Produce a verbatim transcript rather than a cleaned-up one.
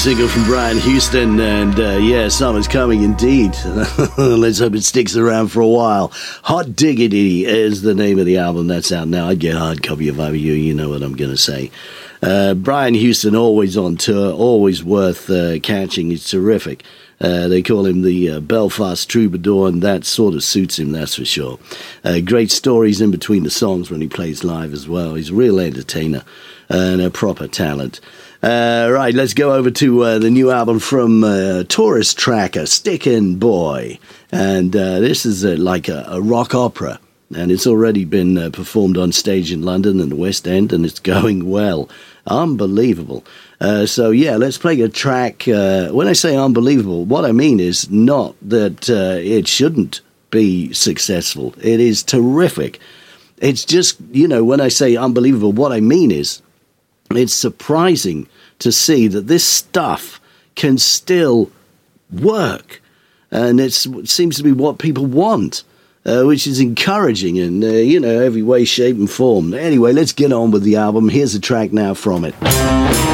single from Brian Houston, and uh, yeah, summer's coming indeed. Let's hope it sticks around for a while. Hot Diggity is the name of the album. That's out now. I'd get a hard copy if I were you. You know what I'm going to say. Uh, Brian Houston, always on tour, always worth uh, catching. He's terrific. Uh, they call him the uh, Belfast Troubadour, and that sort of suits him, that's for sure. Uh, great stories in between the songs when he plays live as well. He's a real entertainer and a proper talent. Uh, right, let's go over to uh, the new album from uh, Tourist Tracker, Stickin' Boy. And uh, this is uh, like a, a rock opera, and it's already been uh, performed on stage in London and the West End, and it's going well. Unbelievable. Uh, so, yeah, let's play a track. Uh, when I say unbelievable, what I mean is not that uh, it shouldn't be successful. It is terrific. It's just, you know, when I say unbelievable, what I mean is it's surprising to see that this stuff can still work. And it's, it seems to be what people want, uh, which is encouraging in, uh, you know, every way, shape and form. Anyway, let's get on with the album. Here's a track now from it.